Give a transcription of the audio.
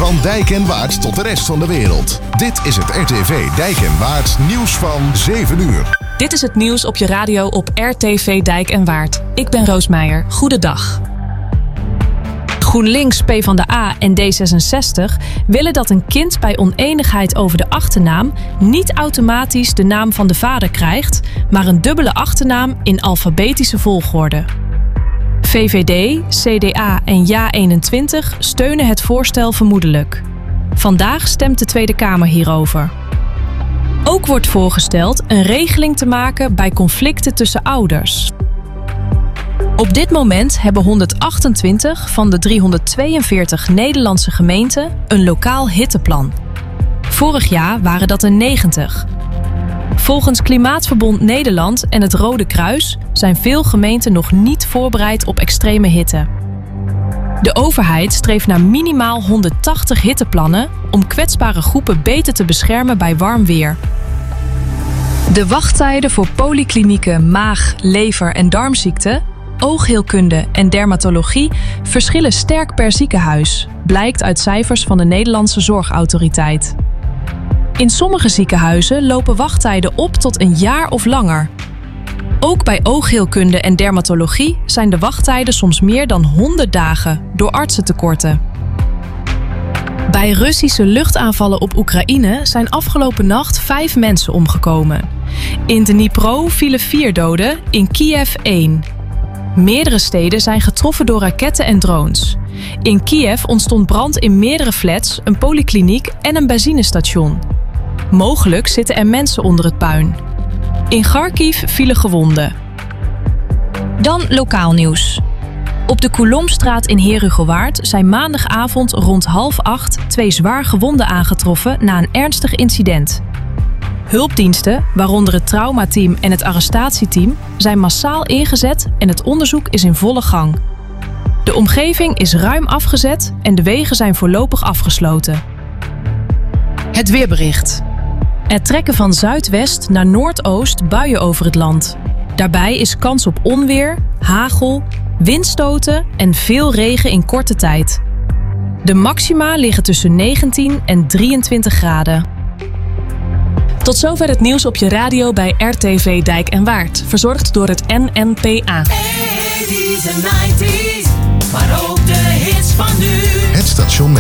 Van Dijk en Waard tot de rest van de wereld. Dit is het RTV Dijk en Waard nieuws van 7 uur. Dit is het nieuws op je radio op RTV Dijk en Waard. Ik ben Roos Meijer. Goedendag. GroenLinks, PvdA en D66 willen dat een kind bij oneenigheid over de achternaam niet automatisch de naam van de vader krijgt, maar een dubbele achternaam in alfabetische volgorde. VVD, CDA en JA21 steunen het voorstel vermoedelijk. Vandaag stemt de Tweede Kamer hierover. Ook wordt voorgesteld een regeling te maken bij conflicten tussen ouders. Op dit moment hebben 128 van de 342 Nederlandse gemeenten een lokaal hitteplan. Vorig jaar waren dat er 90. Volgens Klimaatverbond Nederland en het Rode Kruis zijn veel gemeenten nog niet voorbereid op extreme hitte. De overheid streeft naar minimaal 180 hitteplannen om kwetsbare groepen beter te beschermen bij warm weer. De wachttijden voor polyklinieken, maag-, lever- en darmziekten, oogheelkunde en dermatologie verschillen sterk per ziekenhuis, blijkt uit cijfers van de Nederlandse Zorgautoriteit. In sommige ziekenhuizen lopen wachttijden op tot een jaar of langer. Ook bij oogheelkunde en dermatologie zijn de wachttijden soms meer dan 100 dagen door artsentekorten. Bij Russische luchtaanvallen op Oekraïne zijn afgelopen nacht 5 mensen omgekomen. In Dnipro vielen 4 doden, in Kiev 1. Meerdere steden zijn getroffen door raketten en drones. In Kiev ontstond brand in meerdere flats, een polykliniek en een benzinestation. Mogelijk zitten er mensen onder het puin. In Kharkiv vielen gewonden. Dan lokaal nieuws. Op de Coulomstraat in Herugewaard zijn maandagavond rond 7:30 2 zwaar gewonden aangetroffen na een ernstig incident. Hulpdiensten, waaronder het traumateam en het arrestatieteam, zijn massaal ingezet en het onderzoek is in volle gang. De omgeving is ruim afgezet en de wegen zijn voorlopig afgesloten. Het weerbericht. Er trekken van zuidwest naar noordoost buien over het land. Daarbij is kans op onweer, hagel, windstoten en veel regen in korte tijd. De maxima liggen tussen 19 en 23 graden. Tot zover het nieuws op je radio bij RTV Dijk en Waard. Verzorgd door het NNPA. 80's en 90's, maar ook de hits van nu. Het station